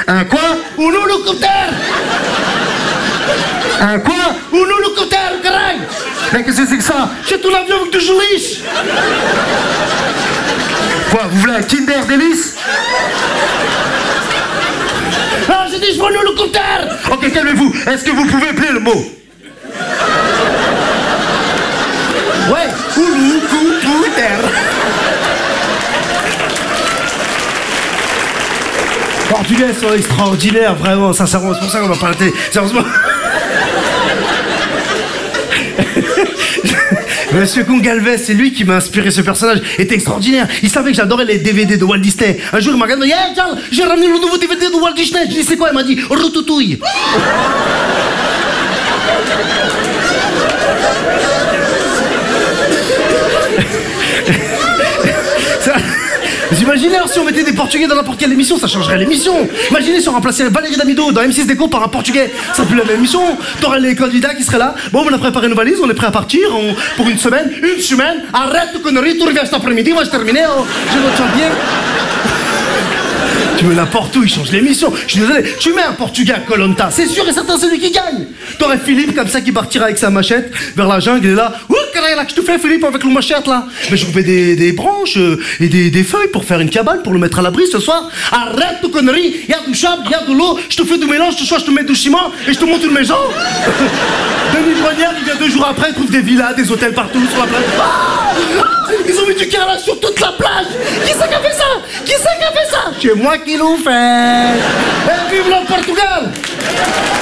Un quoi? Un hélicoptère. Un quoi? Un hélicoptère, caralho. Mais qu'est-ce que c'est que ça? C'est ton avion avec des hélices. Quoi, vous voulez un Kinder Délice? Ah, j'ai dit, je veux un hélicoptère. Ok, calmez-vous. Est-ce que vous pouvez appeler le mot? Ouais, hélicoptère. Portugais sont extraordinaires, vraiment, sincèrement, c'est pour ça qu'on va pas la télé. Sérieusement. Monsieur Congalvez, c'est lui qui m'a inspiré ce personnage. Il était extraordinaire. Il savait que j'adorais les DVD de Walt Disney. Un jour, il m'a regardé, hey Charles, j'ai ramené le nouveau DVD de Walt Disney. Je lui ai dit, c'est quoi? Il m'a dit, Routouille. Vous imaginez alors si on mettait des Portugais dans n'importe quelle émission, ça changerait l'émission. Imaginez si on remplaçait Valérie Damido dans M6 Déco par un Portugais, ça serait plus la même émission. T'aurais les candidats qui seraient là. Bon, on a préparé nos valises, on est prêt à partir pour une semaine. Une semaine, arrête de conneries, tu reviens cet après-midi, moi je termine, je me tiens bien. Tu mets n'importe où, il change l'émission. Je suis désolé, tu mets un Portugais à Koh Lanta, c'est sûr et certain c'est lui qui gagne. T'aurais Philippe comme ça qui partira avec sa machette vers la jungle, il est là. Ouh, qu'est-ce que tu fais Philippe avec le machette là? Mais je trouvais des branches et des feuilles pour faire une cabane, pour le mettre à l'abri ce soir. Arrête de conneries, il y a du sable, il y a de l'eau, je te fais du mélange, ce soir je te mets du ciment et je te monte une maison. Denis Brogniard, il vient 2 jours après, il trouve des villas, des hôtels partout sur la plage. Ils ont mis du carrelage sur toute la plage. Qui c'est qui a fait ça? Qui c'est qui a fait ça? C'est moi qui l'ai fait. Et vive le Portugal.